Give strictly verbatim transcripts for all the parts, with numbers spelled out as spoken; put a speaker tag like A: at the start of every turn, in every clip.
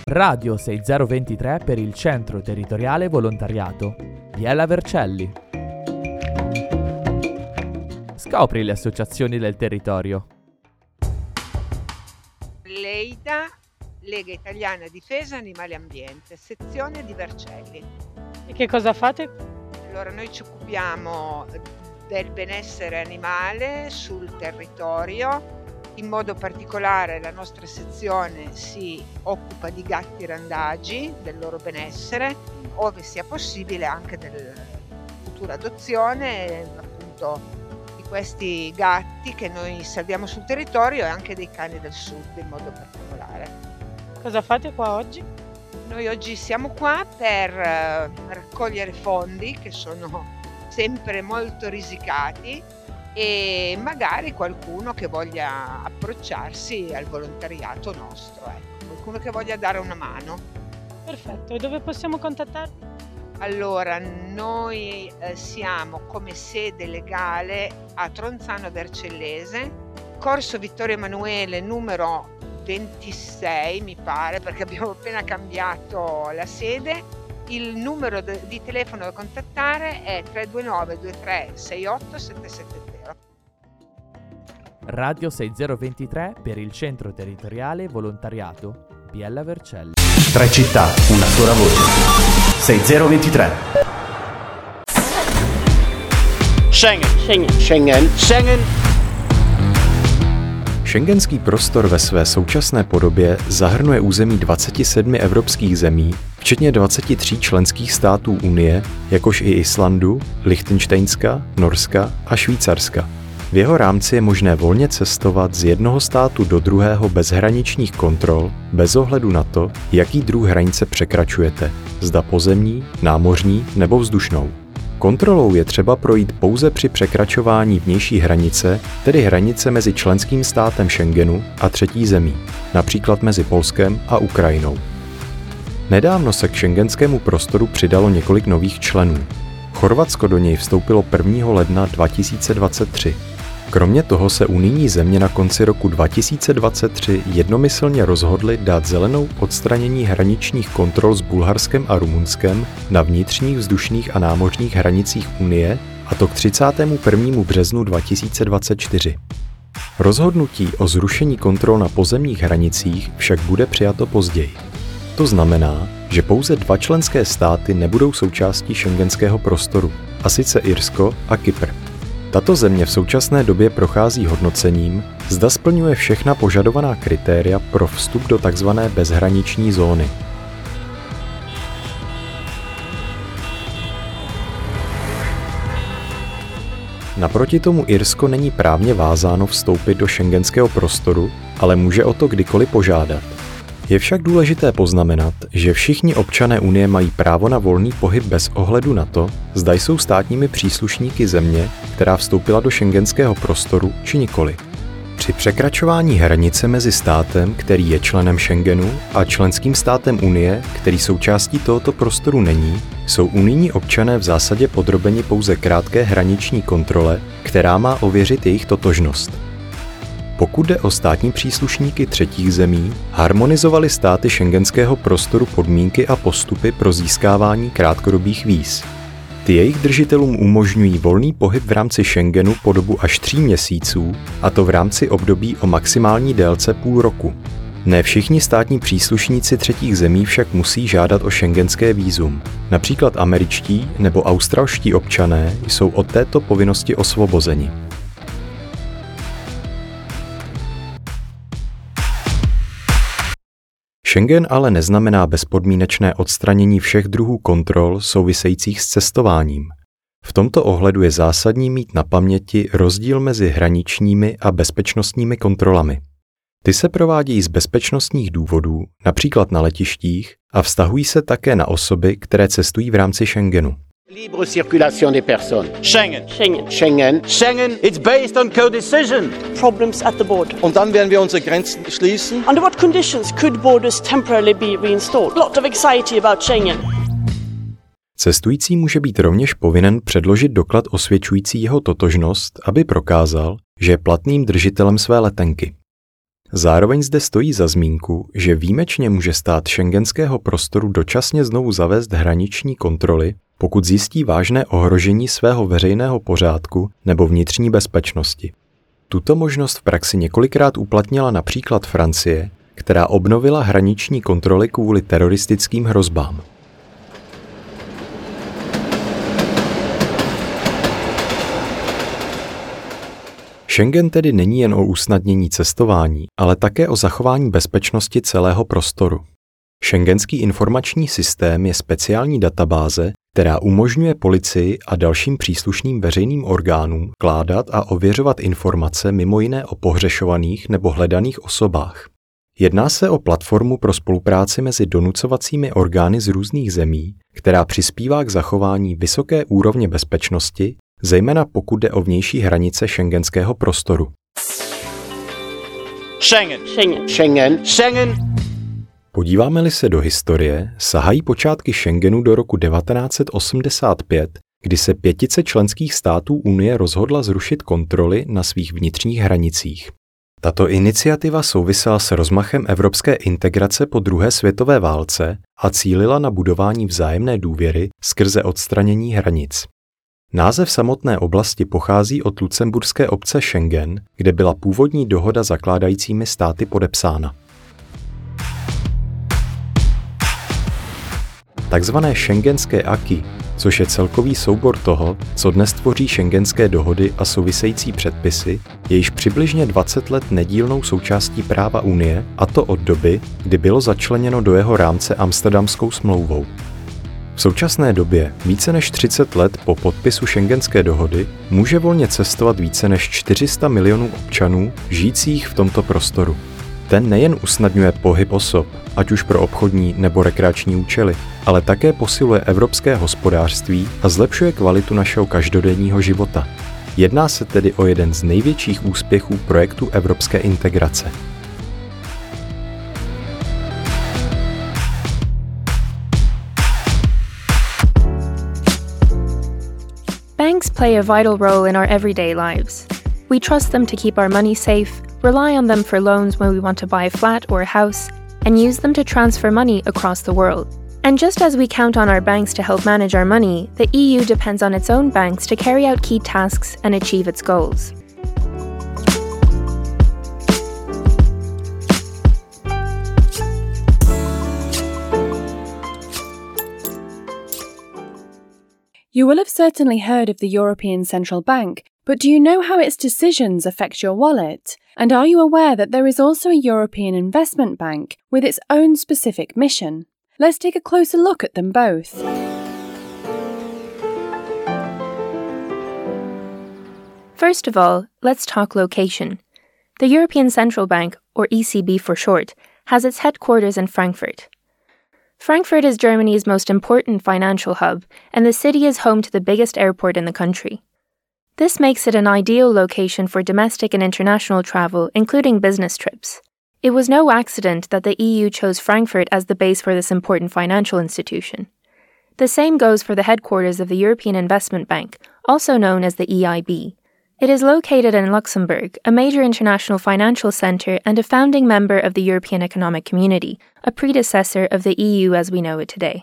A: Radio sei zero ventitré per il Centro Territoriale Volontariato. Biella Vercelli. Scopri le associazioni del territorio.
B: Leida, Lega Italiana Difesa Animali e Ambiente, sezione di Vercelli.
C: E che cosa fate?
B: Allora, noi ci occupiamo del benessere animale sul territorio. In modo particolare la nostra sezione si occupa di gatti randagi, del loro benessere, ove sia possibile anche della futura adozione, appunto, di questi gatti che noi salviamo sul territorio e anche dei cani del sud in modo particolare.
C: Cosa fate qua oggi?
B: Noi oggi siamo qua per uh, raccogliere fondi che sono sempre molto risicati e magari qualcuno che voglia approcciarsi al volontariato nostro, ecco, qualcuno che voglia dare una mano.
C: Perfetto, e dove possiamo contattarvi?
B: Allora, noi eh, siamo come sede legale a Tronzano Vercellese, Corso Vittorio Emanuele numero ventisei mi pare, perché abbiamo appena cambiato la sede. Il numero de- di telefono da contattare è tre due nove due tre sei otto sette sette zero.
A: Radio sei zero ventitré per il Centro Territoriale Volontariato. Biella Vercelli.
D: Tre città, una sola voce. sei zero ventitré.
E: Schengen.
C: Schengen.
E: Schengen. Schengen.
F: Schengenský prostor ve své současné podobě zahrnuje území dvacet sedm evropských zemí, včetně dvacet tři členských států Unie, jakož i Islandu, Lichtenštejnska, Norska a Švýcarska. V jeho rámci je možné volně cestovat z jednoho státu do druhého bez hraničních kontrol, bez ohledu na to, jaký druh hranice překračujete, zda pozemní, námořní nebo vzdušnou. Kontrolou je třeba projít pouze při překračování vnější hranice, tedy hranice mezi členským státem Schengenu a třetí zemí, například mezi Polskem a Ukrajinou. Nedávno se k schengenskému prostoru přidalo několik nových členů. Chorvatsko do něj vstoupilo prvního ledna dva tisíce dvacet tři. Kromě toho se unijní země na konci roku dva tisíce dvacet tři jednomyslně rozhodly dát zelenou odstranění hraničních kontrol s Bulharskem a Rumunskem na vnitřních vzdušných a námořních hranicích Unie, a to k třicátému prvnímu březnu dva tisíce dvacet čtyři. Rozhodnutí o zrušení kontrol na pozemních hranicích však bude přijato později. To znamená, že pouze dva členské státy nebudou součástí schengenského prostoru, a sice Irsko a Kypr. Tato země v současné době prochází hodnocením, zda splňuje všechna požadovaná kritéria pro vstup do tzv. Bezhraniční zóny. Naproti tomu Irsko není právně vázáno vstoupit do schengenského prostoru, ale může o to kdykoliv požádat. Je však důležité poznamenat, že všichni občané Unie mají právo na volný pohyb bez ohledu na to, zda jsou státními příslušníky země, která vstoupila do schengenského prostoru, či nikoli. Při překračování hranice mezi státem, který je členem Schengenu, a členským státem Unie, který součástí tohoto prostoru není, jsou unijní občané v zásadě podrobeni pouze krátké hraniční kontrole, která má ověřit jejich totožnost. Pokud jde o státní příslušníky třetích zemí, harmonizovaly státy schengenského prostoru podmínky a postupy pro získávání krátkodobých víz. Ty jejich držitelům umožňují volný pohyb v rámci Schengenu po dobu až tří měsíců, a to v rámci období o maximální délce půl roku. Ne všichni státní příslušníci třetích zemí však musí žádat o schengenské vízum. Například američtí nebo australští občané jsou od této povinnosti osvobozeni. Schengen ale neznamená bezpodmínečné odstranění všech druhů kontrol souvisejících s cestováním. V tomto ohledu je zásadní mít na paměti rozdíl mezi hraničními a bezpečnostními kontrolami. Ty se provádějí z bezpečnostních důvodů, například na letištích, a vztahují se také na osoby, které cestují v rámci Schengenu.
E: Libre circulation des personnes. Schengen.
C: Schengen.
E: Schengen. Schengen. It's based on co-decision.
C: Problems at the border.
G: Und dann werden wir unsere Grenzen schließen.
C: Under what conditions could borders temporarily be reinstalled? Lot of anxiety about Schengen.
F: Cestující může být rovněž povinen předložit doklad osvědčující jeho totožnost, aby prokázal, že je platným držitelem své letenky. Zároveň zde stojí za zmínku, že výjimečně může stát schengenského prostoru dočasně znovu zavést hraniční kontroly, pokud zjistí vážné ohrožení svého veřejného pořádku nebo vnitřní bezpečnosti. Tuto možnost v praxi několikrát uplatnila například Francie, která obnovila hraniční kontroly kvůli teroristickým hrozbám. Schengen tedy není jen o usnadnění cestování, ale také o zachování bezpečnosti celého prostoru. Schengenský informační systém je speciální databáze, která umožňuje policii a dalším příslušným veřejným orgánům vkládat a ověřovat informace mimo jiné o pohřešovaných nebo hledaných osobách. Jedná se o platformu pro spolupráci mezi donucovacími orgány z různých zemí, která přispívá k zachování vysoké úrovně bezpečnosti, zejména pokud jde o vnější hranice schengenského prostoru.
E: Schengen.
C: Schengen.
E: Schengen. Schengen.
F: Podíváme-li se do historie, sahají počátky Schengenu do roku devatenáct set osmdesát pět, kdy se pětice členských států Unie rozhodla zrušit kontroly na svých vnitřních hranicích. Tato iniciativa souvisela s rozmachem evropské integrace po druhé světové válce a cílila na budování vzájemné důvěry skrze odstranění hranic. Název samotné oblasti pochází od lucemburské obce Schengen, kde byla původní dohoda zakládajícími státy podepsána. Takzvané schengenské acquis, což je celkový soubor toho, co dnes tvoří schengenské dohody a související předpisy, je již přibližně dvacet let nedílnou součástí práva Unie, a to od doby, kdy bylo začleněno do jeho rámce Amsterdamskou smlouvou. V současné době, více než třicet let po podpisu schengenské dohody, může volně cestovat více než čtyři sta milionů občanů žijících v tomto prostoru. Ten nejen usnadňuje pohyb osob, ať už pro obchodní nebo rekreační účely, ale také posiluje evropské hospodářství a zlepšuje kvalitu našeho každodenního života. Jedná se tedy o jeden z největších úspěchů projektu evropské integrace.
H: Banks play a vital role in our everyday lives. We trust them to keep our money safe, rely on them for loans when we want to buy a flat or a house, and use them to transfer money across the world. And just as we count on our banks to help manage our money, the E U depends on its own banks to carry out key tasks and achieve its goals.
I: You will have certainly heard of the European Central Bank, but do you know how its decisions affect your wallet? And are you aware that there is also a European Investment Bank with its own specific mission? Let's take a closer look at them both.
H: First of all, let's talk location. The European Central Bank, or E C B for short, has its headquarters in Frankfurt. Frankfurt is Germany's most important financial hub, and the city is home to the biggest airport in the country. This makes it an ideal location for domestic and international travel, including business trips. It was no accident that the E U chose Frankfurt as the base for this important financial institution. The same goes for the headquarters of the European Investment Bank, also known as the E I B. It is located in Luxembourg, a major international financial centre and a founding member of the European Economic Community, a predecessor of the E U as we know it today.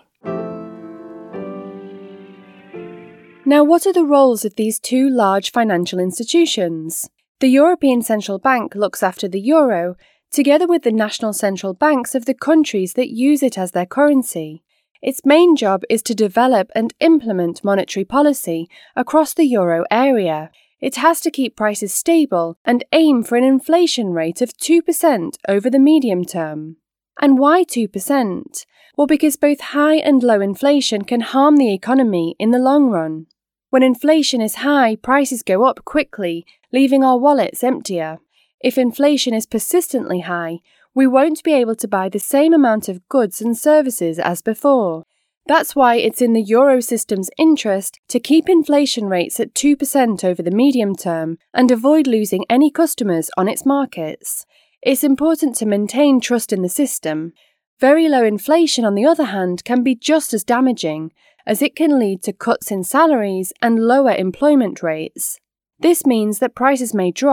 I: Now, what are the roles of these two large financial institutions? The European Central Bank looks after the euro, together with the national central banks of the countries that use it as their currency. Its main job is to develop and implement monetary policy across the euro area. It has to keep prices stable and aim for an inflation rate of two percent over the medium term. And why two percent? Well, because both high and low inflation can harm the economy in the long run. When inflation is high, prices go up quickly, leaving our wallets emptier. If inflation is persistently high, we won't be able to buy the same amount of goods and services as before. That's why it's in the euro system's interest to keep inflation rates at two percent over the medium term and avoid losing any customers on its markets. It's important to maintain trust in the system. Very low inflation, on the other hand, can be just as damaging, as it can lead to cuts in salaries and lower employment rates. This means that prices may drop,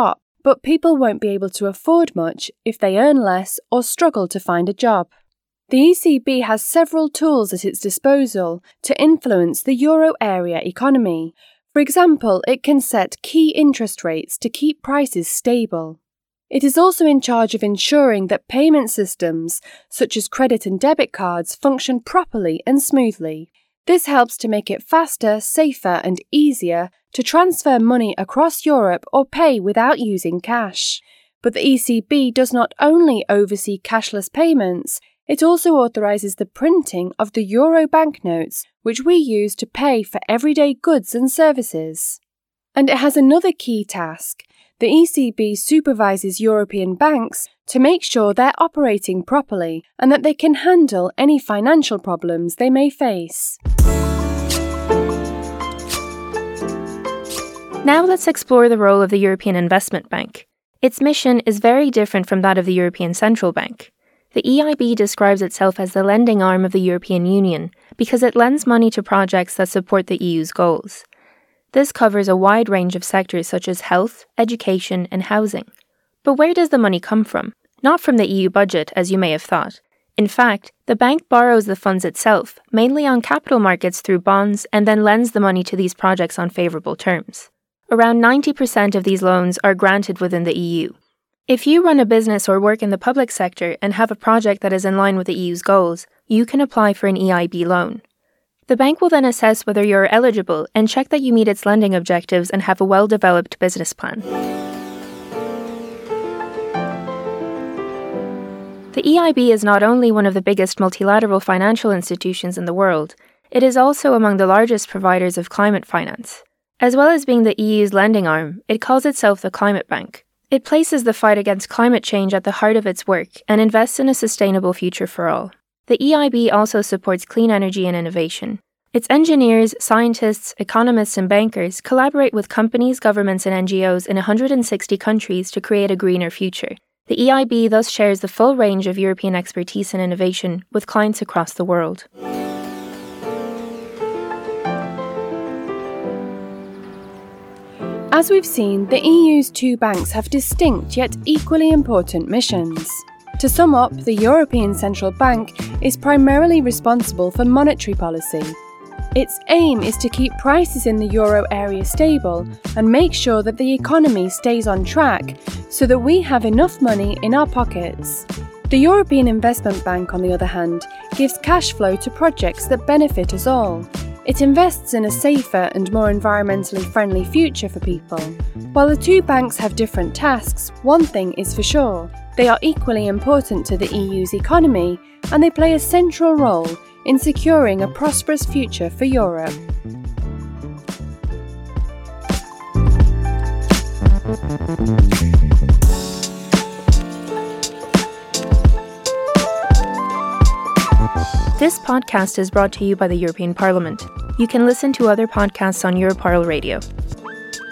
I: but people won't be able to afford much if they earn less or struggle to find a job. The E C B has several tools at its disposal to influence the euro area economy. For example, it can set key interest rates to keep prices stable. It is also in charge of ensuring that payment systems, such as credit and debit cards, function properly and smoothly. This helps to make it faster, safer, and easier to transfer money across Europe or pay without using cash. But the E C B does not only oversee cashless payments, it also authorises the printing of the euro banknotes, which we use to pay for everyday goods and services. And it has another key task. The E C B supervises European banks to make sure they're operating properly and that they can handle any financial problems they may face.
H: Now let's explore the role of the European Investment Bank. Its mission is very different from that of the European Central Bank. The E I B describes itself as the lending arm of the European Union because it lends money to projects that support the E U's goals. This covers a wide range of sectors such as health, education, and housing. But where does the money come from? Not from the E U budget, as you may have thought. In fact, the bank borrows the funds itself, mainly on capital markets through bonds, and then lends the money to these projects on favourable terms. Around ninety percent of these loans are granted within the E U. If you run a business or work in the public sector and have a project that is in line with the E U's goals, you can apply for an E I B loan. The bank will then assess whether you're eligible and check that you meet its lending objectives and have a well-developed business plan. The E I B is not only one of the biggest multilateral financial institutions in the world, it is also among the largest providers of climate finance. As well as being the E U's lending arm, it calls itself the Climate Bank. It places the fight against climate change at the heart of its work and invests in a sustainable future for all. The E I B also supports clean energy and innovation. Its engineers, scientists, economists, and bankers collaborate with companies, governments, and N G Os in one hundred sixty countries to create a greener future. The E I B thus shares the full range of European expertise and innovation with clients across the world.
I: As we've seen, the E U's two banks have distinct yet equally important missions. To sum up, the European Central Bank is primarily responsible for monetary policy. Its aim is to keep prices in the euro area stable and make sure that the economy stays on track so that we have enough money in our pockets. The European Investment Bank, on the other hand, gives cash flow to projects that benefit us all. It invests in a safer and more environmentally friendly future for people. While the two banks have different tasks, one thing is for sure. They are equally important to the E U's economy, and they play a central role in securing a prosperous future for Europe.
H: This podcast is brought to you by the European Parliament. You can listen to other podcasts on Europarl Radio.